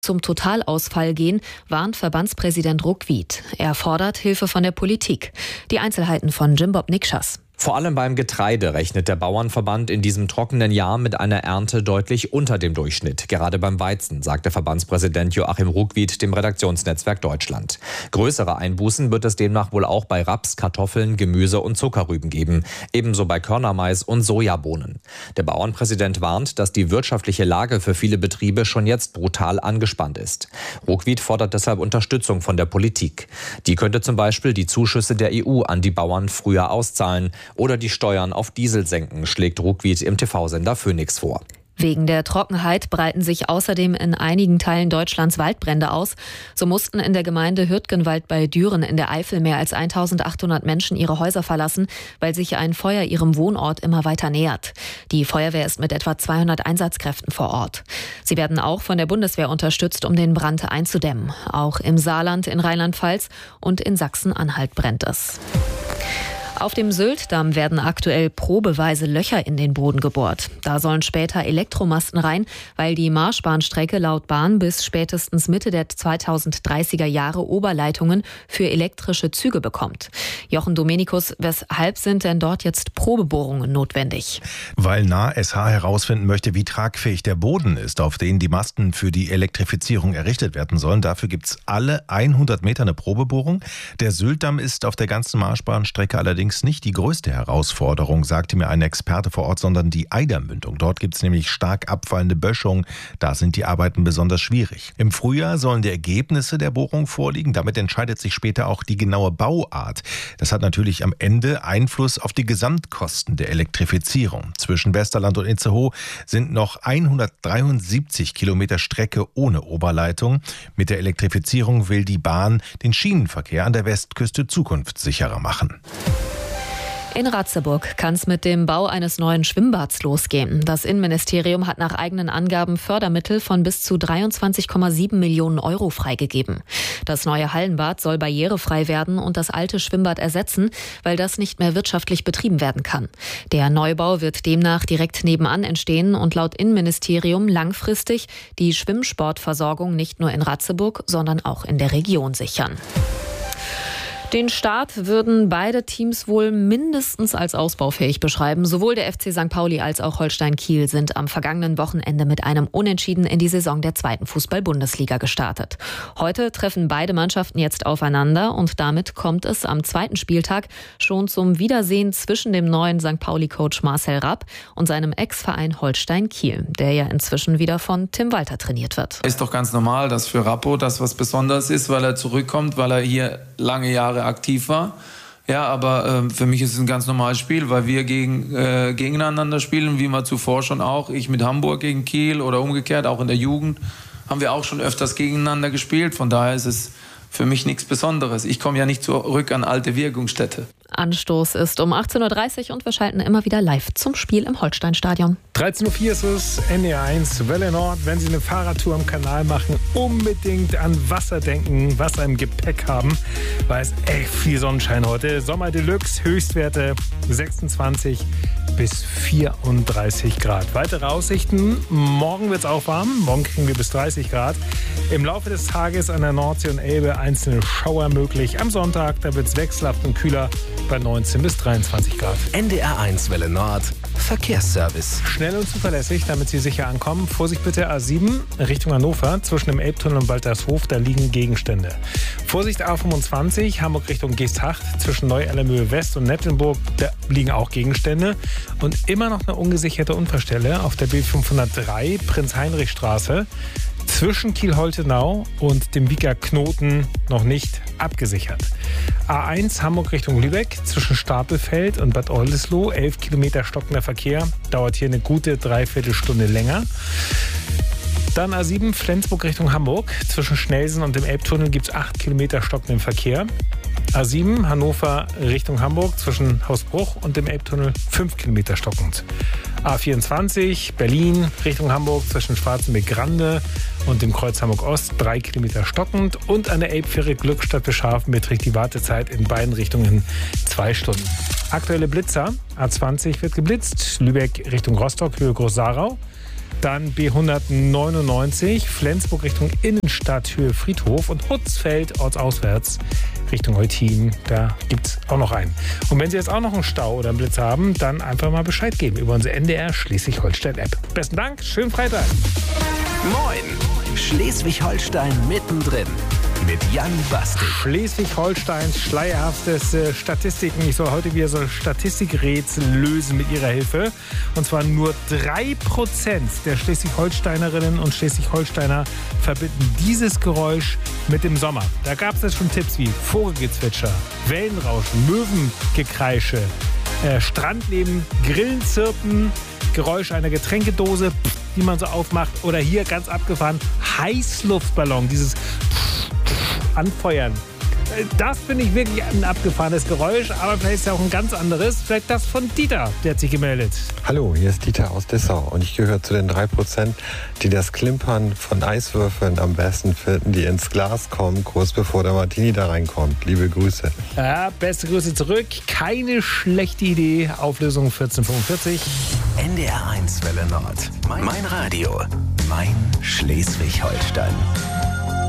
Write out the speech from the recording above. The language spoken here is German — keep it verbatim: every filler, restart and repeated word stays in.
zum Totalausfall gehen, warnt Verbandspräsident Ruckwied. Er fordert Hilfe von der Politik. Die Einzelheiten von Jim-Bob Nikschas. Vor allem beim Getreide rechnet der Bauernverband in diesem trockenen Jahr mit einer Ernte deutlich unter dem Durchschnitt. Gerade beim Weizen, sagte Verbandspräsident Joachim Ruckwied dem Redaktionsnetzwerk Deutschland. Größere Einbußen wird es demnach wohl auch bei Raps, Kartoffeln, Gemüse und Zuckerrüben geben. Ebenso bei Körnermais und Sojabohnen. Der Bauernpräsident warnt, dass die wirtschaftliche Lage für viele Betriebe schon jetzt brutal angespannt ist. Ruckwied fordert deshalb Unterstützung von der Politik. Die könnte zum Beispiel die Zuschüsse der E U an die Bauern früher auszahlen oder die Steuern auf Diesel senken, schlägt Ruckwied im T V-Sender Phoenix vor. Wegen der Trockenheit breiten sich außerdem in einigen Teilen Deutschlands Waldbrände aus. So mussten in der Gemeinde Hürtgenwald bei Düren in der Eifel mehr als eintausendachthundert Menschen ihre Häuser verlassen, weil sich ein Feuer ihrem Wohnort immer weiter nähert. Die Feuerwehr ist mit etwa zweihundert Einsatzkräften vor Ort. Sie werden auch von der Bundeswehr unterstützt, um den Brand einzudämmen. Auch im Saarland, in Rheinland-Pfalz und in Sachsen-Anhalt brennt es. Auf dem Sylt-Damm werden aktuell probeweise Löcher in den Boden gebohrt. Da sollen später Elektromasten rein, weil die Marschbahnstrecke laut Bahn bis spätestens Mitte der zweitausenddreißiger Jahre Oberleitungen für elektrische Züge bekommt. Jochen Dominikus, weshalb sind denn dort jetzt Probebohrungen notwendig? Weil N A S H herausfinden möchte, wie tragfähig der Boden ist, auf den die Masten für die Elektrifizierung errichtet werden sollen. Dafür gibt es alle hundert Meter eine Probebohrung. Der Sylt-Damm ist auf der ganzen Marschbahnstrecke allerdings nicht die größte Herausforderung, sagte mir ein Experte vor Ort, sondern die Eidermündung. Dort gibt es nämlich stark abfallende Böschung. Da sind die Arbeiten besonders schwierig. Im Frühjahr sollen die Ergebnisse der Bohrung vorliegen. Damit entscheidet sich später auch die genaue Bauart. Das hat natürlich am Ende Einfluss auf die Gesamtkosten der Elektrifizierung. Zwischen Westerland und Itzehoe sind noch hundertdreiundsiebzig Kilometer Strecke ohne Oberleitung. Mit der Elektrifizierung will die Bahn den Schienenverkehr an der Westküste zukunftssicherer machen. In Ratzeburg kann es mit dem Bau eines neuen Schwimmbads losgehen. Das Innenministerium hat nach eigenen Angaben Fördermittel von bis zu dreiundzwanzig Komma sieben Millionen Euro freigegeben. Das neue Hallenbad soll barrierefrei werden und das alte Schwimmbad ersetzen, weil das nicht mehr wirtschaftlich betrieben werden kann. Der Neubau wird demnach direkt nebenan entstehen und laut Innenministerium langfristig die Schwimmsportversorgung nicht nur in Ratzeburg, sondern auch in der Region sichern. Den Start würden beide Teams wohl mindestens als ausbaufähig beschreiben. Sowohl der F C Sankt Pauli als auch Holstein Kiel sind am vergangenen Wochenende mit einem Unentschieden in die Saison der zweiten Fußball-Bundesliga gestartet. Heute treffen beide Mannschaften jetzt aufeinander und damit kommt es am zweiten Spieltag schon zum Wiedersehen zwischen dem neuen Sankt Pauli-Coach Marcel Rapp und seinem Ex-Verein Holstein Kiel, der ja inzwischen wieder von Tim Walter trainiert wird. Ist doch ganz normal, dass für Rappo das was Besonderes ist, weil er zurückkommt, weil er hier lange Jahre aktiv war. Ja, aber äh, für mich ist es ein ganz normales Spiel, weil wir gegen, äh, gegeneinander spielen, wie wir zuvor schon auch. Ich mit Hamburg gegen Kiel oder umgekehrt, auch in der Jugend haben wir auch schon öfters gegeneinander gespielt. Von daher ist es für mich nichts Besonderes. Ich komme ja nicht zurück an alte Wirkungsstätte. Anstoß ist um achtzehn Uhr dreißig und wir schalten immer wieder live zum Spiel im Holsteinstadion. dreizehn Uhr vier ist es, N D R eins, Welle Nord. Wenn Sie eine Fahrradtour am Kanal machen, unbedingt an Wasser denken, Wasser im Gepäck haben, weil es echt viel Sonnenschein heute. Sommer Deluxe, Höchstwerte sechsundzwanzig bis vierunddreißig Grad. Weitere Aussichten, morgen wird es auch warm, morgen kriegen wir bis dreißig Grad. Im Laufe des Tages an der Nordsee und Elbe einzelne Schauer möglich. Am Sonntag, da wird es wechselhaft und kühler bei neunzehn bis dreiundzwanzig Grad. N D R eins Welle Nord, Verkehrsservice. Schnell und zuverlässig, damit Sie sicher ankommen. Vorsicht bitte A sieben Richtung Hannover, zwischen dem Elbtunnel und Waltershof, da liegen Gegenstände. Vorsicht A fünfundzwanzig, Hamburg Richtung Geesthacht, zwischen Neu-Ellermühe West und Nettelnburg, da liegen auch Gegenstände. Und immer noch eine ungesicherte Unfallstelle auf der B fünfhundertdrei, Prinz-Heinrich-Straße. Zwischen Kiel-Holtenau und dem Wieker Knoten noch nicht abgesichert. A eins Hamburg Richtung Lübeck, zwischen Stapelfeld und Bad Oldesloe, elf Kilometer stockender Verkehr, dauert hier eine gute Dreiviertelstunde länger. Dann A sieben Flensburg Richtung Hamburg, zwischen Schnelsen und dem Elbtunnel gibt es acht Kilometer stockenden Verkehr. A sieben Hannover Richtung Hamburg, zwischen Hausbruch und dem Elbtunnel fünf Kilometer stockend. A vierundzwanzig Berlin Richtung Hamburg, zwischen Schwarzenberg-Grande und dem Kreuz Hamburg-Ost drei Kilometer stockend. Und an der Elbfähre Glückstadt Beschhafen beträgt die Wartezeit in beiden Richtungen zwei Stunden. Aktuelle Blitzer, A zwanzig wird geblitzt, Lübeck Richtung Rostock, Höhe Groß-Sarau. Dann B hundertneunundneunzig, Flensburg Richtung Innenstadt, Höhe Friedhof und Hutzfeld ortsauswärts Richtung Eutin. Da gibt es auch noch einen. Und wenn Sie jetzt auch noch einen Stau oder einen Blitz haben, dann einfach mal Bescheid geben über unsere N D R Schleswig-Holstein-App. Besten Dank, schönen Freitag. Moin, Schleswig-Holstein mittendrin. Mit Jan Bastel. Schleswig-Holsteins schleierhafteste Statistiken. Ich soll heute wieder so ein Statistikrätsel lösen mit Ihrer Hilfe. Und zwar nur drei Prozent der Schleswig-Holsteinerinnen und Schleswig-Holsteiner verbinden dieses Geräusch mit dem Sommer. Da gab es jetzt schon Tipps wie Vogelgezwitscher, Wellenrauschen, Möwengekreische, äh, Strandleben, Grillenzirpen, Geräusch einer Getränkedose, die man so aufmacht. Oder hier ganz abgefahren, Heißluftballon, dieses Anfeuern. Das finde ich wirklich ein abgefahrenes Geräusch, aber vielleicht ist ja auch ein ganz anderes. Vielleicht das von Dieter, der hat sich gemeldet. Hallo, hier ist Dieter aus Dessau und ich gehöre zu den drei Prozent, die das Klimpern von Eiswürfeln am besten finden, die ins Glas kommen, kurz bevor der Martini da reinkommt. Liebe Grüße. Ja, beste Grüße zurück. Keine schlechte Idee. Auflösung vierzehn fünfundvierzig. N D R eins Welle Nord. Mein Radio. Mein Schleswig-Holstein.